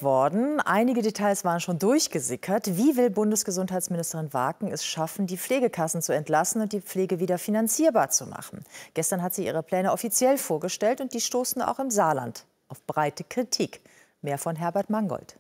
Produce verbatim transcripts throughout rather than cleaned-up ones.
worden. Einige Details waren schon durchgesickert. Wie will Bundesgesundheitsministerin Waken es schaffen, die Pflegekassen zu entlassen und die Pflege wieder finanzierbar zu machen? Gestern hat sie ihre Pläne offiziell vorgestellt und die stoßen auch im Saarland auf breite Kritik. Mehr von Herbert Mangold.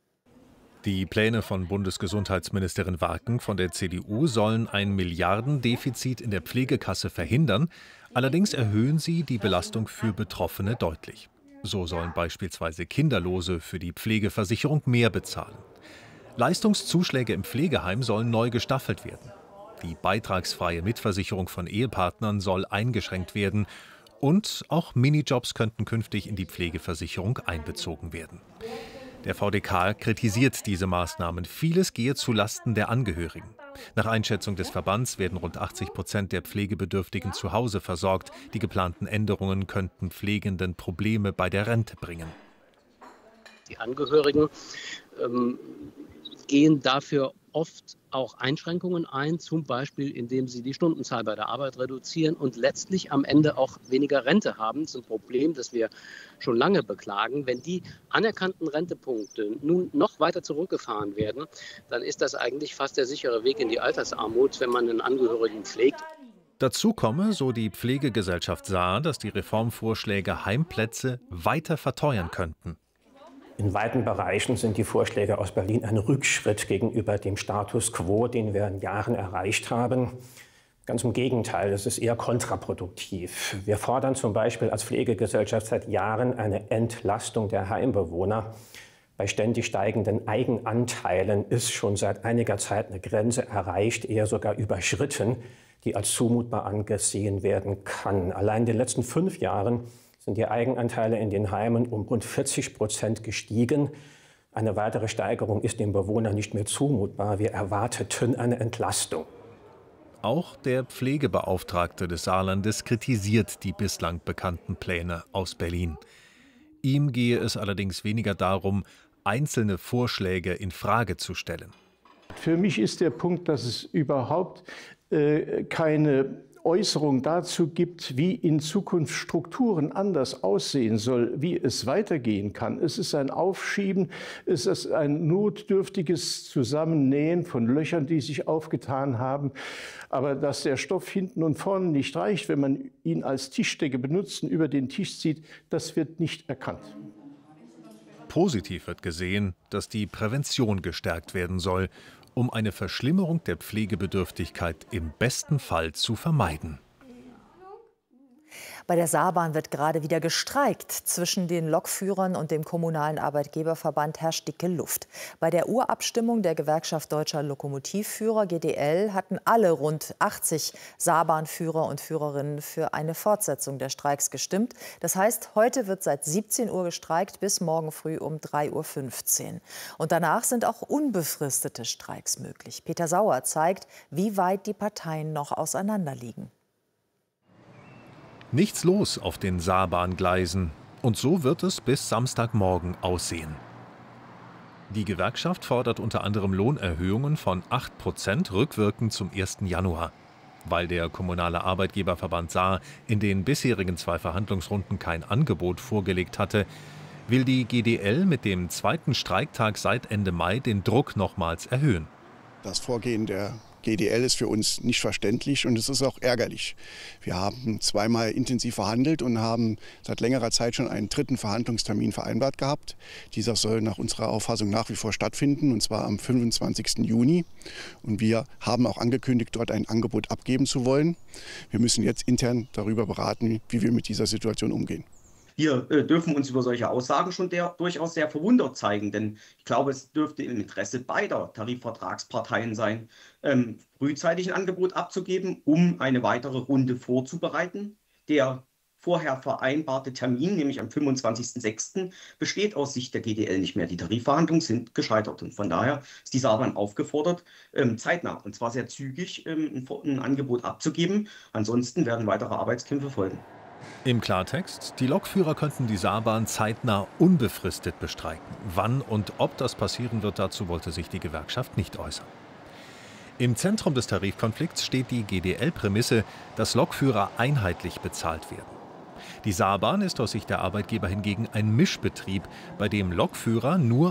Die Pläne von Bundesgesundheitsministerin Waken von der C D U sollen ein Milliardendefizit in der Pflegekasse verhindern. Allerdings erhöhen sie die Belastung für Betroffene deutlich. So sollen beispielsweise Kinderlose für die Pflegeversicherung mehr bezahlen. Leistungszuschläge im Pflegeheim sollen neu gestaffelt werden. Die beitragsfreie Mitversicherung von Ehepartnern soll eingeschränkt werden. Und auch Minijobs könnten künftig in die Pflegeversicherung einbezogen werden. Der V D K kritisiert diese Maßnahmen. Vieles gehe zulasten der Angehörigen. Nach Einschätzung des Verbands werden rund achtzig Prozent der Pflegebedürftigen zu Hause versorgt. Die geplanten Änderungen könnten Pflegenden Probleme bei der Rente bringen. Die Angehörigen ähm, gehen dafür oft auch Einschränkungen ein, zum Beispiel indem sie die Stundenzahl bei der Arbeit reduzieren und letztlich am Ende auch weniger Rente haben. Das ist ein Problem, das wir schon lange beklagen. Wenn die anerkannten Rentepunkte nun noch weiter zurückgefahren werden, dann ist das eigentlich fast der sichere Weg in die Altersarmut, wenn man einen Angehörigen pflegt. Dazu komme, so die Pflegegesellschaft Saar, dass die Reformvorschläge Heimplätze weiter verteuern könnten. In weiten Bereichen sind die Vorschläge aus Berlin ein Rückschritt gegenüber dem Status quo, den wir in Jahren erreicht haben. Ganz im Gegenteil, es ist eher kontraproduktiv. Wir fordern zum Beispiel als Pflegegesellschaft seit Jahren eine Entlastung der Heimbewohner. Bei ständig steigenden Eigenanteilen ist schon seit einiger Zeit eine Grenze erreicht, eher sogar überschritten, die als zumutbar angesehen werden kann. Allein in den letzten fünf Jahren sind die Eigenanteile in den Heimen um rund vierzig Prozent gestiegen. Eine weitere Steigerung ist dem Bewohner nicht mehr zumutbar. Wir erwarteten eine Entlastung. Auch der Pflegebeauftragte des Saarlandes kritisiert die bislang bekannten Pläne aus Berlin. Ihm gehe es allerdings weniger darum, einzelne Vorschläge in Frage zu stellen. Für mich ist der Punkt, dass es überhaupt äh, keine Äußerung dazu gibt, wie in Zukunft Strukturen anders aussehen soll, wie es weitergehen kann. Es ist ein Aufschieben, es ist ein notdürftiges Zusammennähen von Löchern, die sich aufgetan haben. Aber dass der Stoff hinten und vorne nicht reicht, wenn man ihn als Tischdecke benutzen, über den Tisch zieht, das wird nicht erkannt. Positiv wird gesehen, dass die Prävention gestärkt werden soll, um eine Verschlimmerung der Pflegebedürftigkeit im besten Fall zu vermeiden. Bei der Saarbahn wird gerade wieder gestreikt. Zwischen den Lokführern und dem kommunalen Arbeitgeberverband herrscht dicke Luft. Bei der Urabstimmung der Gewerkschaft Deutscher Lokomotivführer G D L hatten alle rund achtzig Saarbahnführer und Führerinnen für eine Fortsetzung der Streiks gestimmt. Das heißt, heute wird seit siebzehn Uhr gestreikt bis morgen früh um drei Uhr fünfzehn. Und danach sind auch unbefristete Streiks möglich. Peter Sauer zeigt, wie weit die Parteien noch auseinanderliegen. Nichts los auf den Saarbahngleisen. Und so wird es bis Samstagmorgen aussehen. Die Gewerkschaft fordert unter anderem Lohnerhöhungen von acht Prozent rückwirkend zum ersten Januar. Weil der kommunale Arbeitgeberverband Saar in den bisherigen zwei Verhandlungsrunden kein Angebot vorgelegt hatte, will die G D L mit dem zweiten Streiktag seit Ende Mai den Druck nochmals erhöhen. Das Vorgehen der G D L ist für uns nicht verständlich und es ist auch ärgerlich. Wir haben zweimal intensiv verhandelt und haben seit längerer Zeit schon einen dritten Verhandlungstermin vereinbart gehabt. Dieser soll nach unserer Auffassung nach wie vor stattfinden, und zwar am fünfundzwanzigsten Juni. Und wir haben auch angekündigt, dort ein Angebot abgeben zu wollen. Wir müssen jetzt intern darüber beraten, wie wir mit dieser Situation umgehen. Wir äh, dürfen uns über solche Aussagen schon der, durchaus sehr verwundert zeigen, denn ich glaube, es dürfte im Interesse beider Tarifvertragsparteien sein, ähm, frühzeitig ein Angebot abzugeben, um eine weitere Runde vorzubereiten. Der vorher vereinbarte Termin, nämlich am fünfundzwanzigsten sechsten, besteht aus Sicht der G D L nicht mehr. Die Tarifverhandlungen sind gescheitert und von daher ist die Saarbahn aufgefordert, ähm, zeitnah und zwar sehr zügig ähm, ein, ein Angebot abzugeben. Ansonsten werden weitere Arbeitskämpfe folgen. Im Klartext, die Lokführer könnten die Saarbahn zeitnah unbefristet bestreiken. Wann und ob das passieren wird, dazu wollte sich die Gewerkschaft nicht äußern. Im Zentrum des Tarifkonflikts steht die G D L-Prämisse, dass Lokführer einheitlich bezahlt werden. Die Saarbahn ist aus Sicht der Arbeitgeber hingegen ein Mischbetrieb, bei dem Lokführer nur